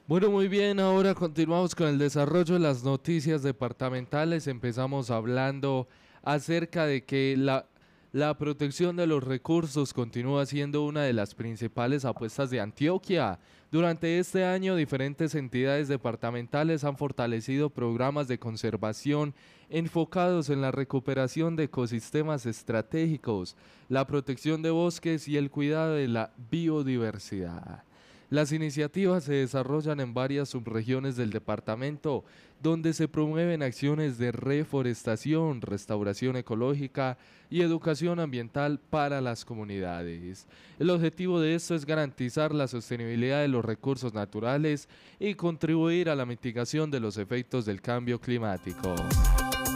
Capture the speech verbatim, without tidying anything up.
Bueno, muy bien, ahora continuamos con el desarrollo de las noticias departamentales. Empezamos hablando acerca de que la, la protección de los recursos continúa siendo una de las principales apuestas de Antioquia. Durante este año, diferentes entidades departamentales han fortalecido programas de conservación enfocados en la recuperación de ecosistemas estratégicos, la protección de bosques y el cuidado de la biodiversidad. Las iniciativas se desarrollan en varias subregiones del departamento, donde se promueven acciones de reforestación, restauración ecológica y educación ambiental para las comunidades. El objetivo de esto es garantizar la sostenibilidad de los recursos naturales y contribuir a la mitigación de los efectos del cambio climático.